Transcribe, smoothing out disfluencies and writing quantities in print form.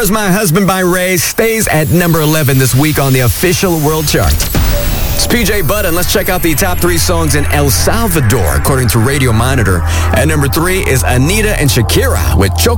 Where's My Husband by Ray stays at number 11 this week on the official world chart. It's PJ Budden. Let's check out the top 3 songs in El Salvador, according to Radio Monitor. At number 3 is Anita and Shakira with Chocolate.